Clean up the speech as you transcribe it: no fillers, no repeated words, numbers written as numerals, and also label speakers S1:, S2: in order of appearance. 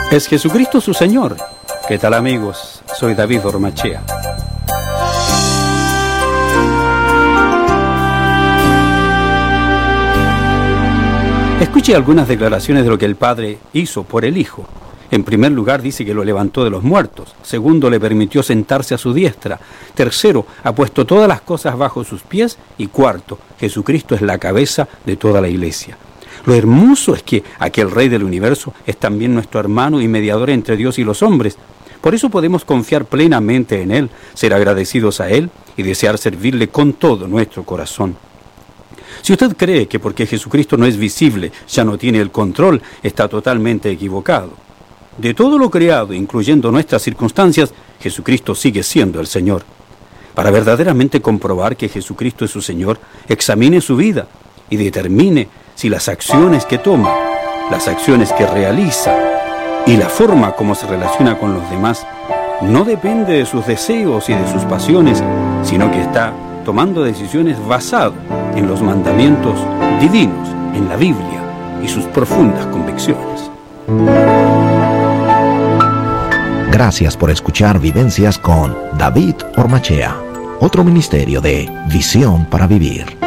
S1: ¿Es Jesucristo su Señor? ¿Qué tal, amigos? Soy David Ormachea. Escuche algunas declaraciones de lo que el Padre hizo por el Hijo. En primer lugar, dice que lo levantó de los muertos. Segundo, le permitió sentarse a su diestra. Tercero, ha puesto todas las cosas bajo sus pies. Y cuarto, Jesucristo es la cabeza de toda la iglesia. Lo hermoso es que aquel Rey del universo es también nuestro hermano y mediador entre Dios y los hombres. Por eso podemos confiar plenamente en Él, ser agradecidos a Él y desear servirle con todo nuestro corazón. Si usted cree que porque Jesucristo no es visible, ya no tiene el control, está totalmente equivocado. De todo lo creado, incluyendo nuestras circunstancias, Jesucristo sigue siendo el Señor. Para verdaderamente comprobar que Jesucristo es su Señor, examine su vida y determine si las acciones que toma, las acciones que realiza y la forma como se relaciona con los demás no depende de sus deseos y de sus pasiones, sino que está tomando decisiones basadas en los mandamientos divinos, en la Biblia y sus profundas convicciones.
S2: Gracias por escuchar Vivencias con David Ormachea, otro ministerio de Visión para Vivir.